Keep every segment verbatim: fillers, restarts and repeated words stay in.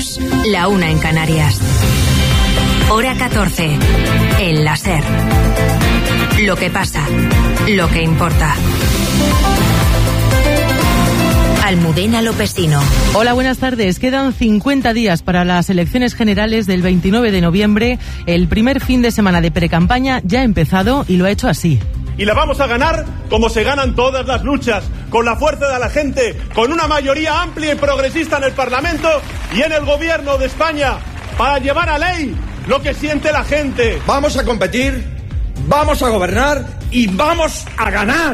dos, la una en Canarias. Hora catorce, en la SER. Lo que pasa, lo que importa. Almudena Lopesino. Hola, buenas tardes. Quedan cincuenta días para las elecciones generales del veintinueve de noviembre. El primer fin de semana de precampaña ya ha empezado y lo ha hecho así. Y la vamos a ganar como se ganan todas las luchas, con la fuerza de la gente, con una mayoría amplia y progresista en el Parlamento y en el Gobierno de España, para llevar a ley lo que siente la gente. Vamos a competir, vamos a gobernar y vamos a ganar.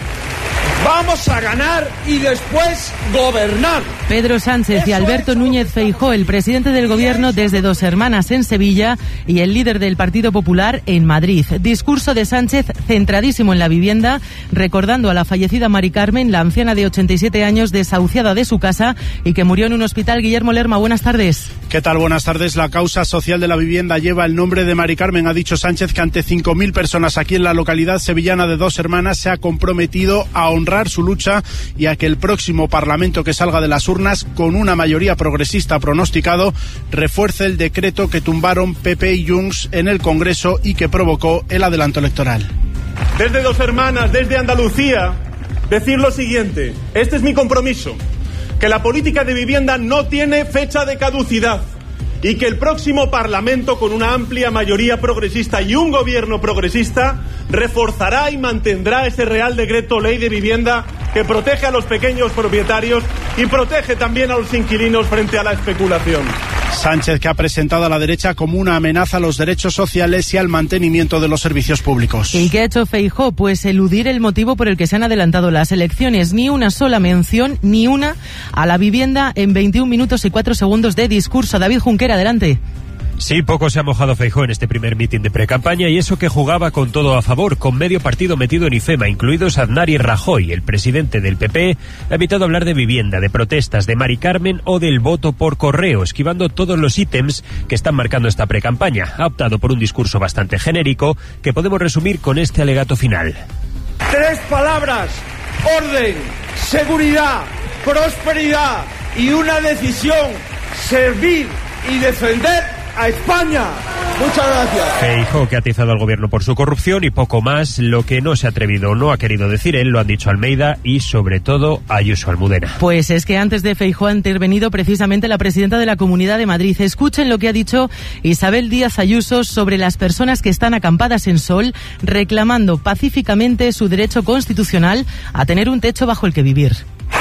Vamos a ganar y después gobernar. Pedro Sánchez y Alberto Núñez Feijóo, el presidente del gobierno desde Dos Hermanas en Sevilla y el líder del Partido Popular en Madrid. Discurso de Sánchez centradísimo en la vivienda, recordando a la fallecida Mari Carmen, la anciana de ochenta y siete años desahuciada de su casa y que murió en un hospital. Guillermo Lerma, buenas tardes. ¿Qué tal? Buenas tardes. La causa social de la vivienda lleva el nombre de Mari Carmen. Ha dicho Sánchez que ante cinco mil personas aquí en la localidad sevillana de Dos Hermanas se ha comprometido a honrar su lucha y a que el próximo Parlamento que salga de las urnas con una mayoría progresista pronosticado refuerce el decreto que tumbaron P P y Junts en el Congreso y que provocó el adelanto electoral. Desde Dos Hermanas, desde Andalucía, decir lo siguiente: este es mi compromiso, que la política de vivienda no tiene fecha de caducidad y que el próximo Parlamento, con una amplia mayoría progresista y un gobierno progresista, reforzará y mantendrá ese Real Decreto Ley de Vivienda que protege a los pequeños propietarios y protege también a los inquilinos frente a la especulación. Sánchez, que ha presentado a la derecha como una amenaza a los derechos sociales y al mantenimiento de los servicios públicos. ¿Y qué ha hecho Feijóo? Pues eludir el motivo por el que se han adelantado las elecciones. Ni una sola mención, ni una, a la vivienda en veintiún minutos y cuatro segundos de discurso. David Junquera, adelante. Sí, poco se ha mojado Feijóo en este primer mitin de precampaña y eso que jugaba con todo a favor, con medio partido metido en IFEMA, incluidos Aznar y Rajoy. El presidente del P P ha evitado hablar de vivienda, de protestas, de Mari Carmen o del voto por correo, esquivando todos los ítems que están marcando esta precampaña. Ha optado por un discurso bastante genérico que podemos resumir con este alegato final. Tres palabras: orden, seguridad, prosperidad y una decisión: servir y defender a España. Muchas gracias. Feijóo, que ha atizado al gobierno por su corrupción y poco más. Lo que no se ha atrevido o no ha querido decir él, lo han dicho Almeida y sobre todo Ayuso, Almudena. Pues es que antes de Feijóo ha intervenido precisamente la presidenta de la Comunidad de Madrid. Escuchen lo que ha dicho Isabel Díaz Ayuso sobre las personas que están acampadas en Sol reclamando pacíficamente su derecho constitucional a tener un techo bajo el que vivir.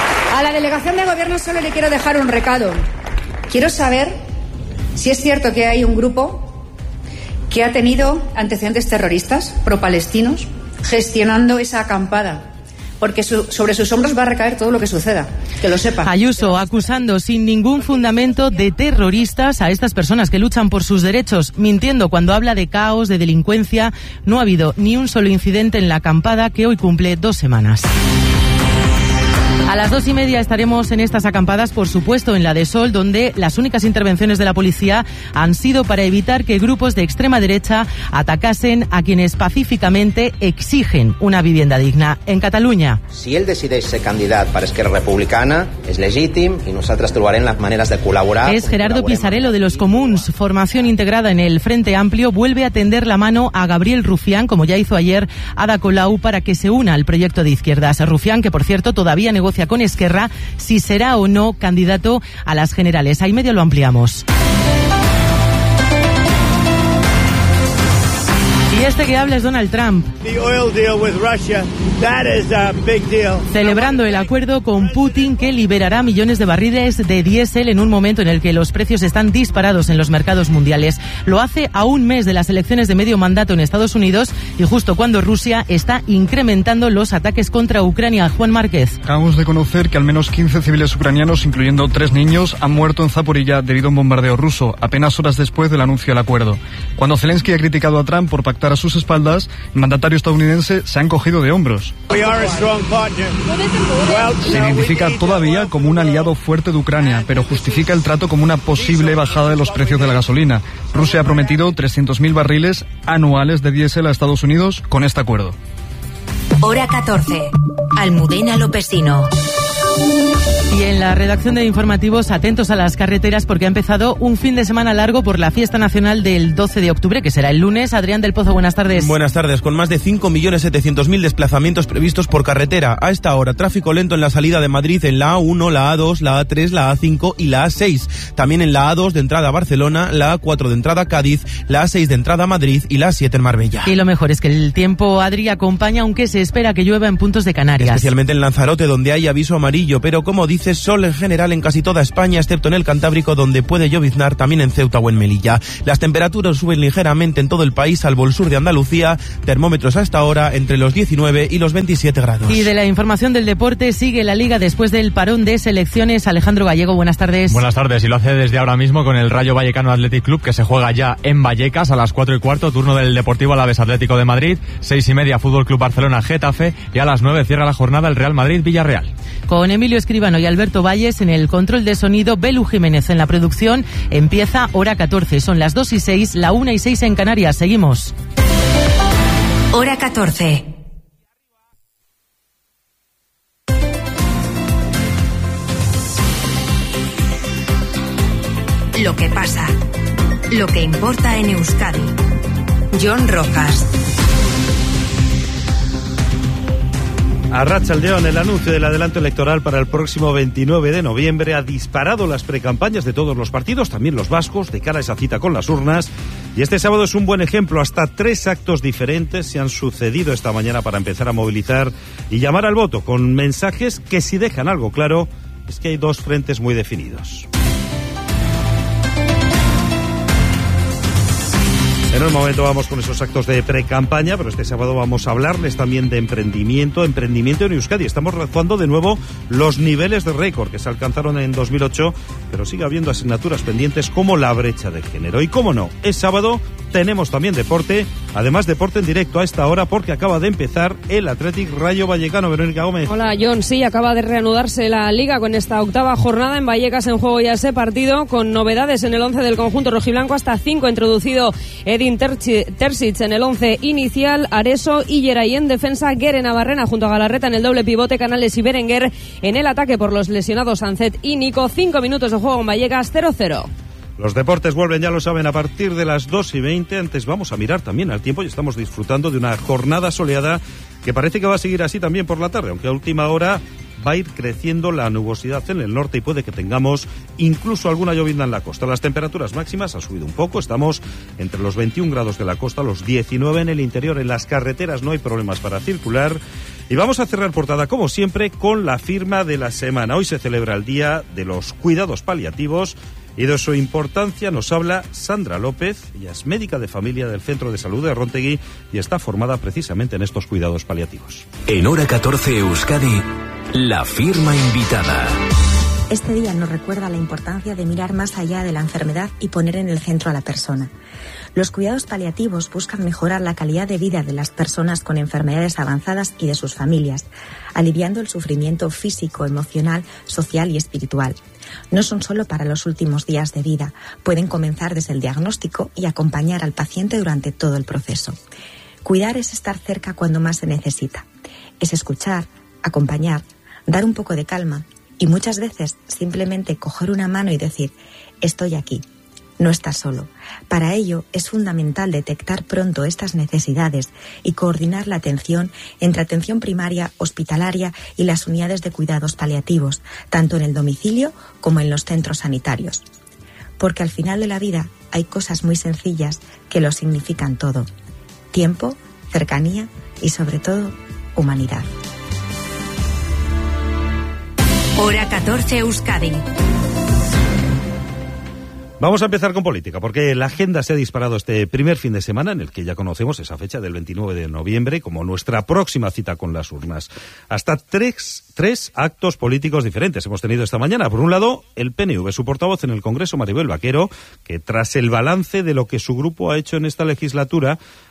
A la delegación de gobierno solo le quiero dejar un recado. Quiero saber si es cierto que hay un grupo que ha tenido antecedentes terroristas pro-palestinos gestionando esa acampada, porque su, sobre sus hombros va a recaer todo lo que suceda, que lo sepa. Ayuso acusando sin ningún fundamento de terroristas a estas personas que luchan por sus derechos, mintiendo cuando habla de caos, de delincuencia. No ha habido ni un solo incidente en la acampada que hoy cumple dos semanas. A las dos y media estaremos en estas acampadas, por supuesto, en la de Sol, donde las únicas intervenciones de la policía han sido para evitar que grupos de extrema derecha atacasen a quienes pacíficamente exigen una vivienda digna. En Catalunya. Si ell decideix ser candidat per Esquerra Republicana, és legítim i nosaltres trobarem las maneras de colaborar. Es Gerardo Pisarello de los Comuns. Formación integrada en el Frente Amplio vuelve a tender la mano a Gabriel Rufián, como ya hizo ayer Ada Colau, para que se una al proyecto de izquierdas. Rufián, que por cierto todavía negocia con Esquerra si será o no candidato a las generales. Ahí medio lo ampliamos. Y este que habla es Donald Trump. Celebrando el acuerdo con Putin que liberará millones de barriles de diésel en un momento en el que los precios están disparados en los mercados mundiales. Lo hace a un mes de las elecciones de medio mandato en Estados Unidos y justo cuando Rusia está incrementando los ataques contra Ucrania. Juan Márquez. Acabamos de conocer que al menos quince civiles ucranianos, incluyendo tres niños, han muerto en Zaporilla debido a un bombardeo ruso, apenas horas después del anuncio del acuerdo. Cuando Zelensky ha criticado a Trump por pactar a sus espaldas, el mandatario estadounidense se ha encogido de hombros. Se identifica todavía como un aliado fuerte de Ucrania, pero justifica el trato como una posible bajada de los precios de la gasolina. Rusia ha prometido trescientos mil barriles anuales de diésel a Estados Unidos con este acuerdo. Hora catorce. Almudena Lopesino. Y en la redacción de informativos, atentos a las carreteras porque ha empezado un fin de semana largo por la fiesta nacional del doce de octubre, que será el lunes. Adrián del Pozo, buenas tardes. Buenas tardes. Con más de cinco millones setecientos mil desplazamientos previstos por carretera. A esta hora, tráfico lento en la salida de Madrid en la A uno, la A dos, la A tres, la A cinco y la A seis. También en la A dos de entrada a Barcelona, la A cuatro de entrada a Cádiz, la A seis de entrada a Madrid y la A siete en Marbella. Y lo mejor es que el tiempo, Adri, acompaña, aunque se espera que llueva en puntos de Canarias. Especialmente en Lanzarote, donde hay aviso amarillo, pero como dices, sol en general en casi toda España, excepto en el Cantábrico, donde puede lloviznar, también en Ceuta o en Melilla. Las temperaturas suben ligeramente en todo el país, salvo el sur de Andalucía. Termómetros a esta hora entre los diecinueve y los veintisiete grados. Y de la información del deporte, sigue la Liga después del parón de selecciones. Alejandro Gallego, buenas tardes. Buenas tardes, y lo hace desde ahora mismo con el Rayo Vallecano Athletic Club, que se juega ya en Vallecas a las cuatro y cuarto, turno del Deportivo Alavés Atlético de Madrid, seis y media Fútbol Club Barcelona Getafe, y a las nueve cierra la jornada el Real Madrid Villarreal. Con Emilio Escribano y Alberto Valles en el control de sonido, Belu Jiménez en la producción. Empieza hora catorce, son las dos y seis, la una y seis en Canarias. Seguimos. Hora catorce. Lo que pasa, lo que importa en Euskadi. Jon Rojas. Arratsaldeon, el anuncio del adelanto electoral para el próximo veintinueve de noviembre ha disparado las precampañas de todos los partidos, también los vascos, de cara a esa cita con las urnas. Y este sábado es un buen ejemplo. Hasta tres actos diferentes se han sucedido esta mañana para empezar a movilizar y llamar al voto, con mensajes que, si dejan algo claro, es que hay dos frentes muy definidos. En un momento vamos con esos actos de pre-campaña, pero este sábado vamos a hablarles también de emprendimiento, emprendimiento en Euskadi. Estamos rozando de nuevo los niveles de récord que se alcanzaron en dos mil ocho, pero sigue habiendo asignaturas pendientes como la brecha de género. Y cómo no, es sábado, tenemos también deporte, además deporte en directo a esta hora porque acaba de empezar el Athletic Rayo Vallecano. Verónica Gómez. Hola, John. Sí, acaba de reanudarse la Liga con esta octava jornada. En Vallecas en juego ya ese partido, con novedades en el once del conjunto rojiblanco, hasta cinco ha introducido Edin Terzic en el once inicial, Areso y Geray en defensa, Guere Navarrena junto a Galarreta en el doble pivote, Canales y Berenguer en el ataque por los lesionados Sancet y Nico. Cinco minutos de juego en Vallecas, cero cero. Los deportes vuelven, ya lo saben, a partir de las dos y veinte. Antes vamos a mirar también al tiempo y estamos disfrutando de una jornada soleada que parece que va a seguir así también por la tarde, aunque a última hora va a ir creciendo la nubosidad en el norte y puede que tengamos incluso alguna llovizna en la costa. Las temperaturas máximas han subido un poco, estamos entre los veintiún grados de la costa, los diecinueve en el interior. En las carreteras no hay problemas para circular. Y vamos a cerrar portada, como siempre, con la firma de la semana. Hoy se celebra el Día de los Cuidados Paliativos y de su importancia nos habla Sandra López. Ella es médica de familia del Centro de Salud de Rontegui y está formada precisamente en estos cuidados paliativos. En Hora catorce Euskadi, la firma invitada. Este día nos recuerda la importancia de mirar más allá de la enfermedad y poner en el centro a la persona. Los cuidados paliativos buscan mejorar la calidad de vida de las personas con enfermedades avanzadas y de sus familias, aliviando el sufrimiento físico, emocional, social y espiritual. No son solo para los últimos días de vida, pueden comenzar desde el diagnóstico y acompañar al paciente durante todo el proceso. Cuidar es estar cerca cuando más se necesita. Es escuchar, acompañar, dar un poco de calma y muchas veces simplemente coger una mano y decir: estoy aquí. No estás solo. Para ello es fundamental detectar pronto estas necesidades y coordinar la atención entre atención primaria, hospitalaria y las unidades de cuidados paliativos, tanto en el domicilio como en los centros sanitarios. Porque al final de la vida hay cosas muy sencillas que lo significan todo: tiempo, cercanía y sobre todo humanidad. Hora catorce Euskadi. Vamos a empezar con política, porque la agenda se ha disparado este primer fin de semana, en el que ya conocemos esa fecha del veintinueve de noviembre como nuestra próxima cita con las urnas. Hasta tres, tres actos políticos diferentes hemos tenido esta mañana. Por un lado, el P N V, su portavoz en el Congreso, Maribel Vaquero, que tras el balance de lo que su grupo ha hecho en esta legislatura,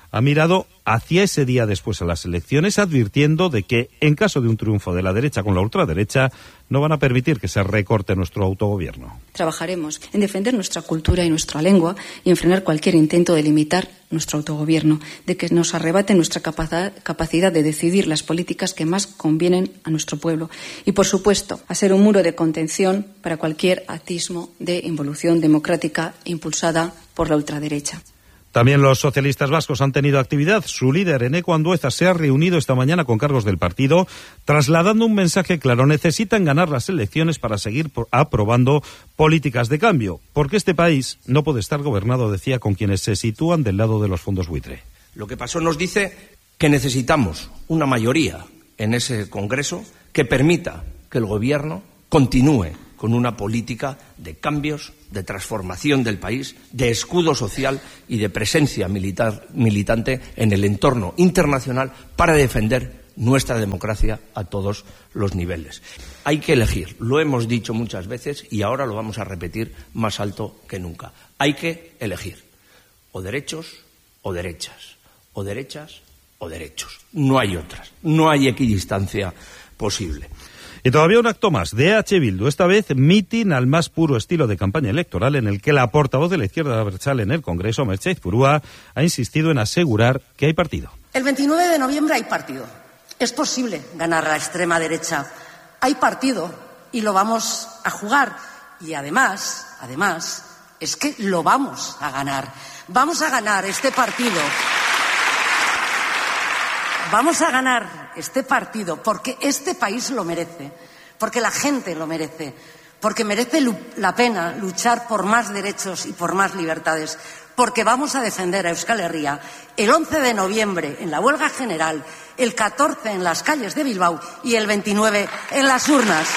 ha mirado hacia ese día después a las elecciones, advirtiendo de que, en caso de un triunfo de la derecha con la ultraderecha, no van a permitir que se recorte nuestro autogobierno. Trabajaremos en defender nuestra cultura y nuestra lengua y en frenar cualquier intento de limitar nuestro autogobierno, de que nos arrebate nuestra capacidad de decidir las políticas que más convienen a nuestro pueblo y, por supuesto, a ser un muro de contención para cualquier atismo de involución democrática impulsada por la ultraderecha. También los socialistas vascos han tenido actividad. Su líder, Eneko Andueza, se ha reunido esta mañana con cargos del partido, trasladando un mensaje claro: necesitan ganar las elecciones para seguir aprobando políticas de cambio, porque este país no puede estar gobernado, decía, con quienes se sitúan del lado de los fondos buitre. Lo que pasó nos dice que necesitamos una mayoría en ese Congreso que permita que el Gobierno continúe con una política de cambios, de transformación del país, de escudo social y de presencia militar, militante en el entorno internacional para defender nuestra democracia a todos los niveles. Hay que elegir, lo hemos dicho muchas veces y ahora lo vamos a repetir más alto que nunca. Hay que elegir o derechos o derechas, o derechas o derechos. No hay otras, no hay equidistancia posible. Y todavía un acto más de E H Bildu, esta vez mitin al más puro estilo de campaña electoral, en el que la portavoz de la izquierda abertzale en el Congreso, Merche Aizpurua, ha insistido en asegurar que hay partido. El veintinueve de noviembre hay partido. Es posible ganar a la extrema derecha. Hay partido y lo vamos a jugar. Y además, además, es que lo vamos a ganar. Vamos a ganar este partido. Vamos a ganar este partido porque este país lo merece, porque la gente lo merece, porque merece la pena luchar por más derechos y por más libertades, porque vamos a defender a Euskal Herria el once de noviembre en la huelga general, el catorce en las calles de Bilbao y el veintinueve en las urnas.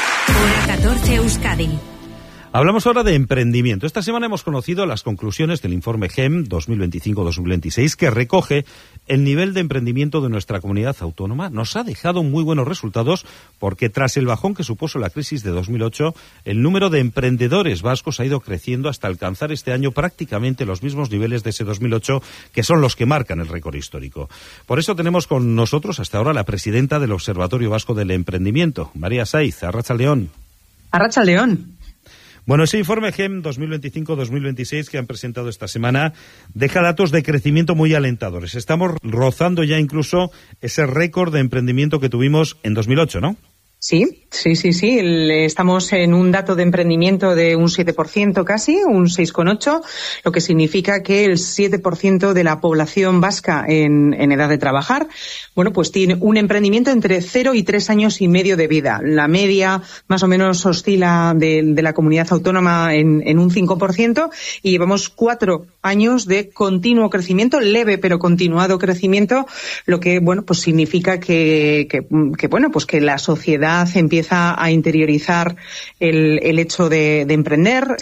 Hora catorce, Euskadi. Hablamos ahora de emprendimiento. Esta semana hemos conocido las conclusiones del informe G E M dos mil veinticinco dos mil veintiséis, que recoge el nivel de emprendimiento de nuestra comunidad autónoma. Nos ha dejado muy buenos resultados porque, tras el bajón que supuso la crisis de dos mil ocho, el número de emprendedores vascos ha ido creciendo hasta alcanzar este año prácticamente los mismos niveles de ese dos mil ocho, que son los que marcan el récord histórico. Por eso tenemos con nosotros hasta ahora la presidenta del Observatorio Vasco del Emprendimiento, María Saiz. Arratsaldeon. Arratsaldeon. Bueno, ese informe G E M dos mil veinticinco dos mil veintiséis que han presentado esta semana deja datos de crecimiento muy alentadores. Estamos rozando ya incluso ese récord de emprendimiento que tuvimos en dos mil ocho, ¿no? Sí, sí, sí, sí. Estamos en un dato de emprendimiento de un siete por ciento casi, un seis coma ocho, lo que significa que el siete por ciento de la población vasca en, en edad de trabajar, bueno, pues tiene un emprendimiento entre cero y tres años y medio de vida. La media más o menos oscila de, de la comunidad autónoma en, en un cinco por ciento y llevamos cuatro años de continuo crecimiento, leve pero continuado crecimiento, lo que, bueno, pues significa que, que, que bueno, pues que la sociedad empieza a interiorizar el, el hecho de, de emprender.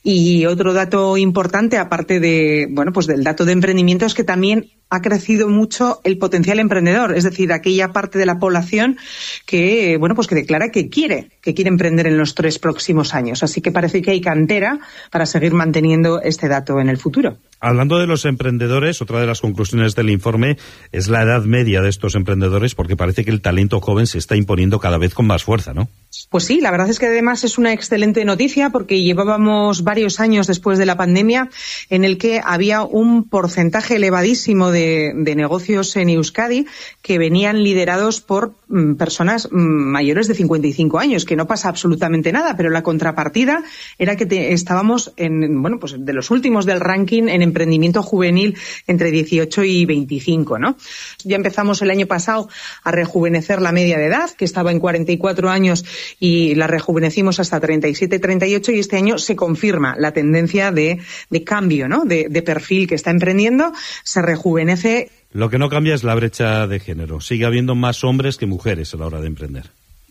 Y otro dato importante, aparte de, bueno, pues del dato de emprendimiento, es que también ha crecido mucho el potencial emprendedor, es decir, aquella parte de la población que, bueno, pues que declara que quiere, que quiere emprender en los tres próximos años. Así que parece que hay cantera para seguir manteniendo este dato en el futuro. Hablando de los emprendedores, otra de las conclusiones del informe es la edad media de estos emprendedores, porque parece que el talento joven se está imponiendo cada vez con más fuerza, ¿no? Pues sí, la verdad es que además es una excelente noticia porque llevábamos varios años después de la pandemia en el que había un porcentaje elevadísimo de, de negocios en Euskadi que venían liderados por mm, personas mm, mayores de cincuenta y cinco años, que no pasa absolutamente nada, pero la contrapartida era que te, estábamos en, bueno, pues de los últimos del ranking en emprendimiento juvenil entre dieciocho y veinticinco, ¿no? Ya empezamos el año pasado a rejuvenecer la media de edad, que estaba en cuarenta y cuatro años, y la rejuvenecimos hasta treinta y siete, treinta y ocho, y este año se confirma la tendencia de, de cambio, ¿no? De, de perfil que está emprendiendo, se rejuvenece. Lo que no cambia es la brecha de género. Sigue habiendo más hombres que mujeres a la hora de emprender.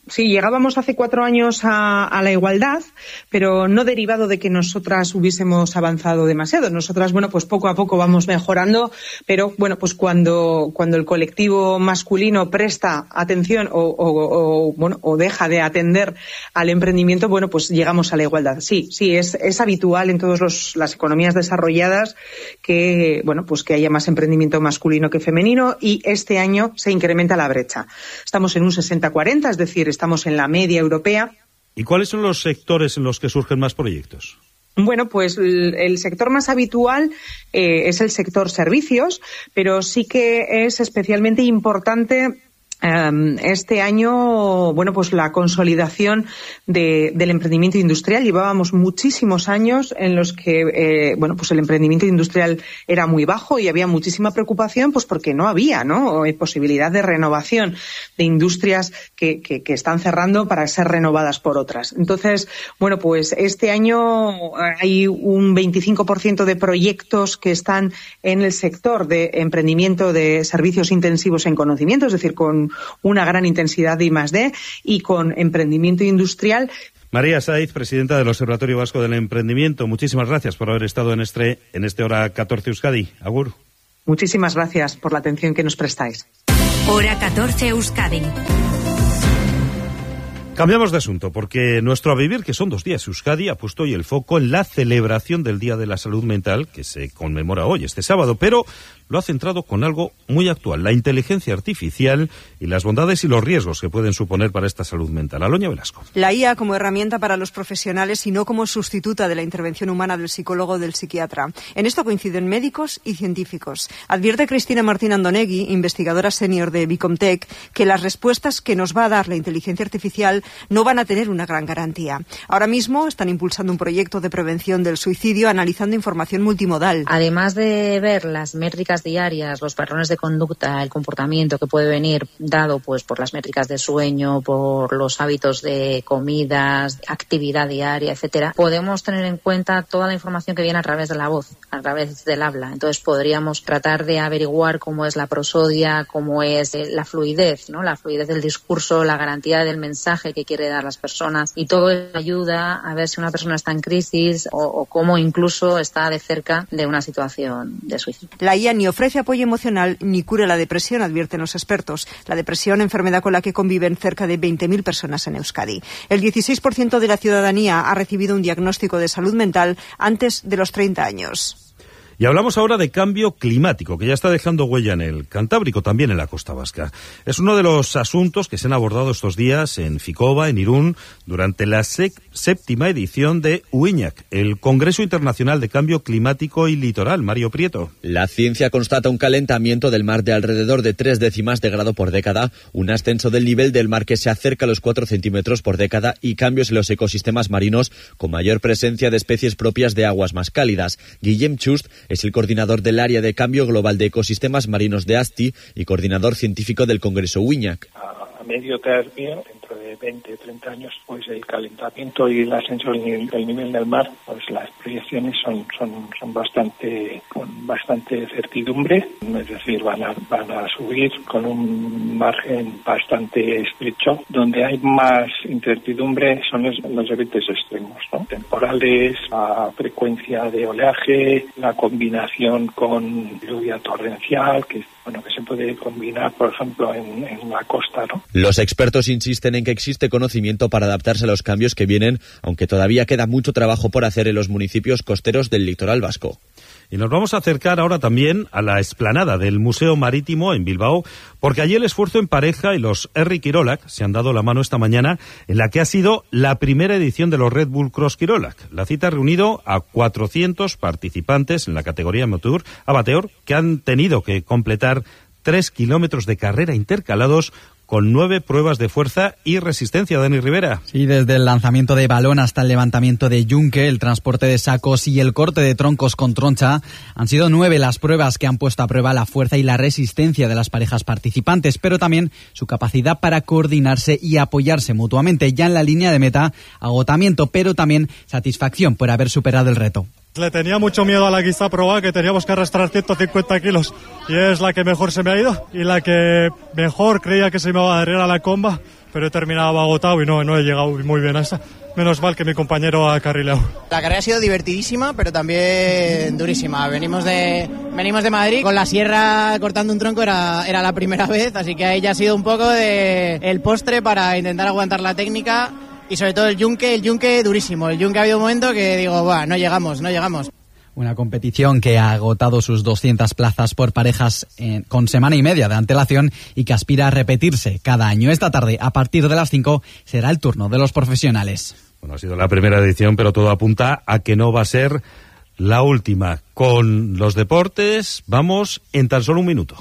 Sí, llegábamos hace cuatro años a, a la igualdad, pero no derivado de que nosotras hubiésemos avanzado demasiado. Nosotras, bueno, pues poco a poco vamos mejorando, pero bueno, pues cuando, cuando el colectivo masculino presta atención o, o, o, bueno, o deja de atender al emprendimiento, bueno, pues llegamos a la igualdad. Sí, sí, es, es habitual en todas las economías desarrolladas que, bueno, pues que haya más emprendimiento masculino que femenino, y este año se incrementa la brecha. Estamos en un sesenta cuarenta, es decir, estamos en la media europea. ¿Y cuáles son los sectores en los que surgen más proyectos? Bueno, pues el, el sector más habitual eh, es el sector servicios, pero sí que es especialmente importante este año, bueno, pues la consolidación de, del emprendimiento industrial. Llevábamos muchísimos años en los que, eh, bueno, pues el emprendimiento industrial era muy bajo y había muchísima preocupación, pues porque no había, ¿no?, posibilidad de renovación de industrias que, que, que están cerrando para ser renovadas por otras. Entonces, bueno, pues este año hay un veinticinco por ciento de proyectos que están en el sector de emprendimiento de servicios intensivos en conocimiento, es decir, con una gran intensidad de I más D y con emprendimiento industrial. María Saiz, presidenta del Observatorio Vasco del Emprendimiento, muchísimas gracias por haber estado en este, en este Hora catorce Euskadi. Agur. Muchísimas gracias por la atención que nos prestáis. Hora catorce Euskadi. Cambiamos de asunto, porque nuestro A Vivir, que son dos días, Euskadi ha puesto hoy el foco en la celebración del Día de la Salud Mental, que se conmemora hoy, este sábado, pero lo ha centrado con algo muy actual, la inteligencia artificial y las bondades y los riesgos que pueden suponer para esta salud mental. Aloña Velasco. La I A como herramienta para los profesionales y no como sustituta de la intervención humana del psicólogo o del psiquiatra. En esto coinciden médicos y científicos. Advierte Cristina Martín Andonegui, investigadora senior de Bicomtech, que las respuestas que nos va a dar la inteligencia artificial no van a tener una gran garantía. Ahora mismo están impulsando un proyecto de prevención del suicidio analizando información multimodal. Además de ver las métricas diarias, los patrones de conducta, el comportamiento que puede venir dado pues por las métricas de sueño, por los hábitos de comidas, actividad diaria, etcétera, podemos tener en cuenta toda la información que viene a través de la voz, a través del habla. Entonces podríamos tratar de averiguar cómo es la prosodia, cómo es la fluidez, ¿no? La fluidez del discurso, la garantía del mensaje que quiere dar las personas, y todo eso ayuda a ver si una persona está en crisis o, o cómo incluso está de cerca de una situación de suicidio. La I A ni ofrece apoyo emocional ni cura la depresión, advierten los expertos. La depresión, enfermedad con la que conviven cerca de veinte mil personas en Euskadi. El dieciséis por ciento de la ciudadanía ha recibido un diagnóstico de salud mental antes de los treinta años. Y hablamos ahora de cambio climático, que ya está dejando huella en el Cantábrico, también en la costa vasca. Es uno de los asuntos que se han abordado estos días en Ficoba, en Irún, durante la séptima edición de UIñac, el Congreso Internacional de Cambio Climático y Litoral. Mario Prieto. La ciencia constata un calentamiento del mar de alrededor de tres décimas de grado por década, un ascenso del nivel del mar que se acerca a los cuatro centímetros por década y cambios en los ecosistemas marinos con mayor presencia de especies propias de aguas más cálidas. Guillem Chust es el coordinador del área de cambio global de ecosistemas marinos de ASTI y coordinador científico del Congreso UIñac. A medio término, dentro de veinte, treinta años, pues el calentamiento y el ascenso del nivel del mar, pues las proyecciones son son son bastante con bastante certidumbre, es decir, van a van a subir con un margen bastante estrecho. Donde hay más incertidumbre son los, los eventos extremos, ¿no? Temporales, la frecuencia de oleaje, la combinación con lluvia torrencial, que bueno que se puede combinar, por ejemplo, en, en la costa, ¿no? Los expertos insisten en que existe conocimiento para adaptarse a los cambios que vienen, aunque todavía queda mucho trabajo por hacer en los municipios costeros del litoral vasco. Y nos vamos a acercar ahora también a la explanada del Museo Marítimo en Bilbao, porque allí el esfuerzo en pareja y los Herri Kirolak se han dado la mano esta mañana en la que ha sido la primera edición de los Red Bull Cross Kirolak. La cita ha reunido a cuatrocientos participantes en la categoría amateur, amateur que han tenido que completar tres kilómetros de carrera intercalados con nueve pruebas de fuerza y resistencia. Dani Rivera. Sí, desde el lanzamiento de balón hasta el levantamiento de yunque, el transporte de sacos y el corte de troncos con troncha, han sido nueve las pruebas que han puesto a prueba la fuerza y la resistencia de las parejas participantes, pero también su capacidad para coordinarse y apoyarse mutuamente. Ya en la línea de meta, agotamiento, pero también satisfacción por haber superado el reto. Le tenía mucho miedo a la guisa proa, que teníamos que arrastrar ciento cincuenta kilos, y es la que mejor se me ha ido, y la que mejor creía que se me iba a dar era la comba, pero he terminado agotado y no, no he llegado muy bien a esa. Menos mal que mi compañero ha carrileado. La carrera ha sido divertidísima, pero también durísima. Venimos de venimos de Madrid, con la sierra cortando un tronco era, era la primera vez, así que ahí ya ha sido un poco de el postre para intentar aguantar la técnica. Y sobre todo el yunque, el yunque durísimo. El yunque ha habido un momento que digo, buah, no llegamos, no llegamos. Una competición que ha agotado sus doscientas plazas por parejas eh, con semana y media de antelación y que aspira a repetirse cada año. Esta tarde, a partir de las cinco, será el turno de los profesionales. Bueno, ha sido la primera edición, pero todo apunta a que no va a ser la última. Con los deportes, vamos en tan solo un minuto.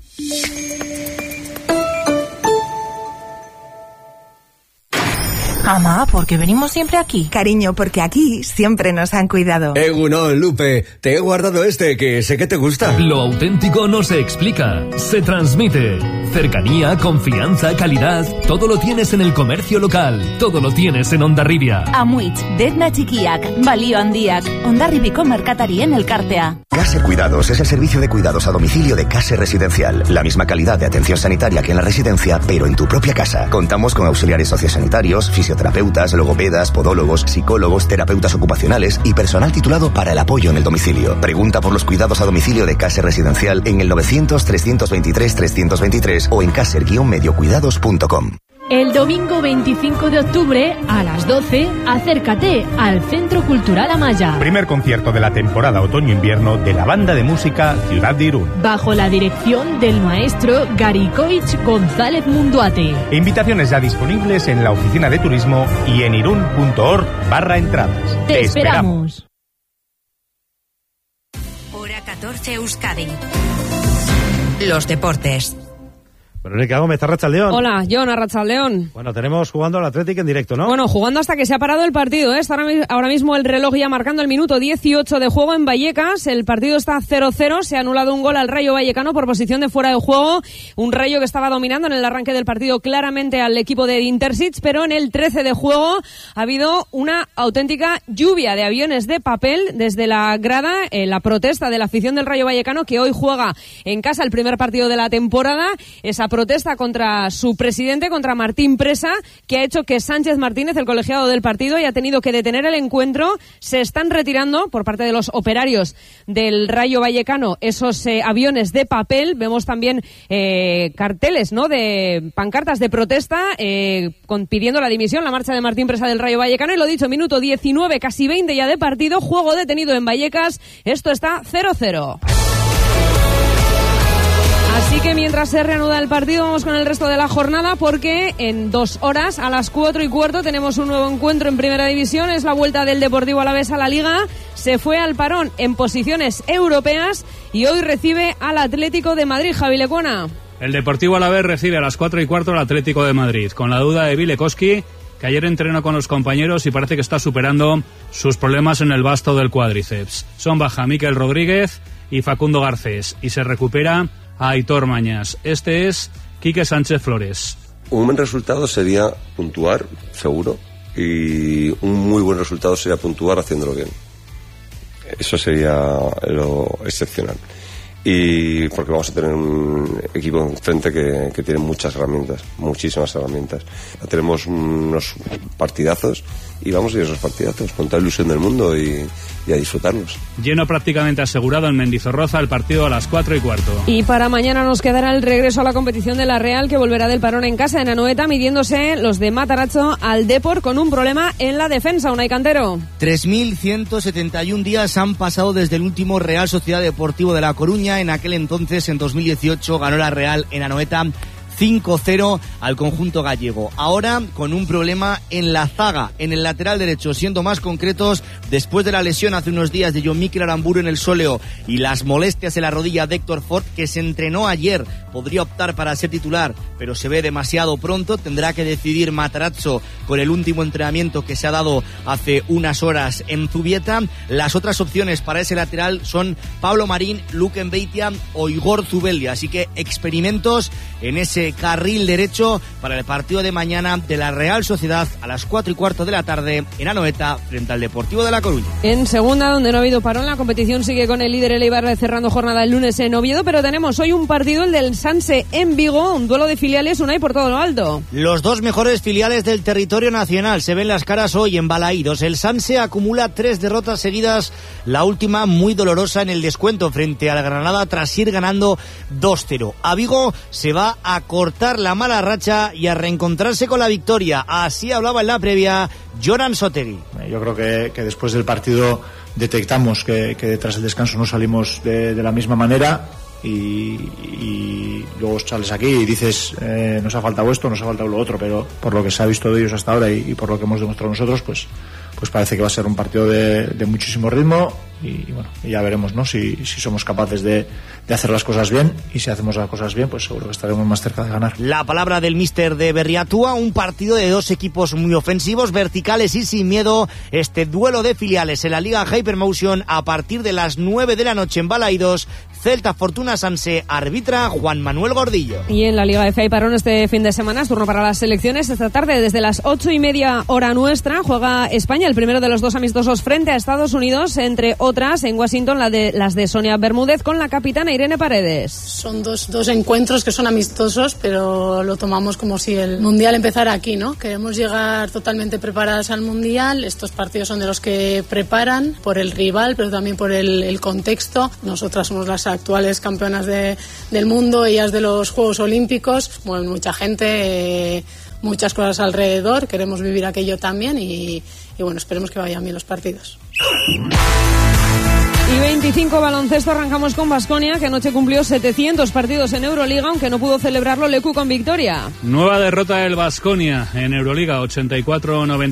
Mamá, ¿por qué venimos siempre aquí? Cariño, porque aquí siempre nos han cuidado. Egunon, Lupe, te he guardado este que sé que te gusta. Lo auténtico no se explica, se transmite. Cercanía, confianza, calidad, todo lo tienes en el comercio local, todo lo tienes en Hondarribia. Amuitz, Detna Txikiak, Balio Handiak, Hondarribiko merkatarien elkartea. Case Cuidados es el servicio de cuidados a domicilio de Case Residencial. La misma calidad de atención sanitaria que en la residencia, pero en tu propia casa. Contamos con auxiliares sociosanitarios, fisioterapeutas, logopedas, podólogos, psicólogos, terapeutas ocupacionales y personal titulado para el apoyo en el domicilio. Pregunta por los cuidados a domicilio de Case Residencial en el novecientos, trescientos veintitrés, trescientos veintitrés o en caser guion mediocuidados punto com. El domingo veinticinco de octubre, a las doce, acércate al Centro Cultural Amaya. Primer concierto de la temporada otoño-invierno de la banda de música Ciudad de Irún. Bajo la dirección del maestro Garikoich González Munduate. E invitaciones ya disponibles en la oficina de turismo y en irún punto org barra entradas. Te, Te esperamos. Hora catorce Euskadi. Los deportes. Verónica Gómez, Arratsaldeón. Hola, John, Arratsaldeón. Bueno, tenemos jugando al Atlético en directo, ¿no? Bueno, jugando hasta que se ha parado el partido, ¿eh? Está ahora mismo el reloj ya marcando el minuto dieciocho de juego en Vallecas. El partido está cero cero. Se ha anulado un gol al Rayo Vallecano por posición de fuera de juego. Un Rayo que estaba dominando en el arranque del partido claramente al equipo de Intersic, pero en el trece de juego ha habido una auténtica lluvia de aviones de papel desde la grada, eh, la protesta de la afición del Rayo Vallecano, que hoy juega en casa el primer partido de la temporada. Esa protesta contra su presidente, contra Martín Presa, que ha hecho que Sánchez Martínez, el colegiado del partido, haya tenido que detener el encuentro. Se están retirando por parte de los operarios del Rayo Vallecano esos eh, aviones de papel. Vemos también eh, carteles, ¿no?, de pancartas de protesta eh, con, pidiendo la dimisión, la marcha de Martín Presa del Rayo Vallecano. Y lo dicho, minuto diecinueve, casi veinte ya de partido, juego detenido en Vallecas. Esto está cero cero. Así que mientras se reanuda el partido, vamos con el resto de la jornada, porque en dos horas, a las cuatro y cuarto, tenemos un nuevo encuentro en Primera División. Es la vuelta del Deportivo Alavés a la Liga. Se fue al parón en posiciones europeas y hoy recibe al Atlético de Madrid. Javi Lecuona. El Deportivo Alavés recibe a las cuatro y cuarto al Atlético de Madrid, con la duda de Vilekoski, que ayer entrenó con los compañeros y parece que está superando sus problemas en el vasto del cuádriceps. Son baja Mikel Rodríguez y Facundo Garcés, y se recupera a Aitor Mañas. Este es Quique Sánchez Flores. Un buen resultado sería puntuar, seguro, y un muy buen resultado sería puntuar haciéndolo bien. Eso sería lo excepcional. Y porque vamos a tener un equipo enfrente que, que tiene muchas herramientas, muchísimas herramientas. Tenemos unos partidazos y vamos a ir a esos partidazos con toda la ilusión del mundo y, y a disfrutarlos. Lleno prácticamente asegurado en Mendizorroza, el partido a las cuatro y cuarto. Y para mañana nos quedará el regreso a la competición de la Real, que volverá del parón en casa en Anoeta, midiéndose los de Matarazzo al Depor con un problema en la defensa. Unai Cantero. tres mil ciento setenta y un días han pasado desde el último Real Sociedad Deportivo de La Coruña. En aquel entonces, en dos mil dieciocho, ganó la Real en Anoeta cinco cero al conjunto gallego. Ahora con un problema en la zaga, en el lateral derecho, siendo más concretos, después de la lesión hace unos días de John Mikel Aramburu en el sóleo y las molestias en la rodilla de Héctor Ford, que se entrenó ayer, podría optar para ser titular, pero se ve demasiado pronto. Tendrá que decidir Matarazzo con el último entrenamiento que se ha dado hace unas horas en Zubieta. Las otras opciones para ese lateral son Pablo Marín, Luke Mbeitia o Igor Zubeldia, así que experimentos en ese ese carril derecho para el partido de mañana de la Real Sociedad a las cuatro y cuarto de la tarde en Anoeta frente al Deportivo de La Coruña. En segunda, donde no ha habido parón, la competición sigue con el líder el Eibar cerrando jornada el lunes en Oviedo, pero tenemos hoy un partido, el del Sanse en Vigo, un duelo de filiales, Unai, por todo lo alto. Los dos mejores filiales del territorio nacional se ven las caras hoy en Balaídos. El Sanse acumula tres derrotas seguidas, la última muy dolorosa en el descuento frente al Granada tras ir ganando dos cero. A Vigo se va a cortar la mala racha y a reencontrarse con la victoria. Así hablaba en la previa Joran Sotegui. Yo creo que, que después del partido detectamos que, que tras el descanso no salimos de, de la misma manera y, y luego sales aquí y dices eh, nos ha faltado esto, nos ha faltado lo otro, pero por lo que se ha visto de ellos hasta ahora y, y por lo que hemos demostrado nosotros, pues pues parece que va a ser un partido de, de muchísimo ritmo y, y bueno, y ya veremos, ¿no? Si, si somos capaces de, de hacer las cosas bien, y si hacemos las cosas bien, pues seguro que estaremos más cerca de ganar. La palabra del míster de Berriatúa, un partido de dos equipos muy ofensivos, verticales y sin miedo. Este duelo de filiales en la Liga Hypermotion a partir de las nueve de la noche en Balaídos. Celta Fortuna Sanse, arbitra Juan Manuel Gordillo. Y en la Liga F hay parón este fin de semana, es turno para las selecciones. Esta tarde, desde las ocho y media hora nuestra, juega España, el primero de los dos amistosos frente a Estados Unidos, entre otras en Washington la de, las de Sonia Bermúdez con la capitana Irene Paredes. Son dos, dos encuentros que son amistosos, pero lo tomamos como si el Mundial empezara aquí, ¿no? Queremos llegar totalmente preparadas al Mundial. Estos partidos son de los que preparan por el rival, pero también por el, el contexto. Nosotras somos las actuales campeonas de, del mundo, ellas de los Juegos Olímpicos. Bueno, mucha gente, eh, muchas cosas alrededor, queremos vivir aquello también y, y bueno, esperemos que vayan bien los partidos. Y veinticinco baloncesto, arrancamos con Baskonia, que anoche cumplió setecientos partidos en Euroliga, aunque no pudo celebrarlo Leku con victoria. Nueva derrota del Baskonia en Euroliga, ochenta y cuatro noventa.